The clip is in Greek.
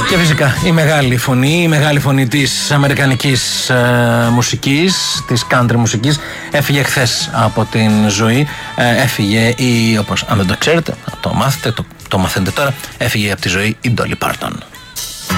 Και φυσικά η μεγάλη φωνή της αμερικανικής μουσικής, της country μουσικής, έφυγε χθες από την ζωή. Έφυγε όπως αν δεν το ξέρετε, το μάθετε, το μαθαίνετε τώρα, έφυγε από τη ζωή η Dolly Parton.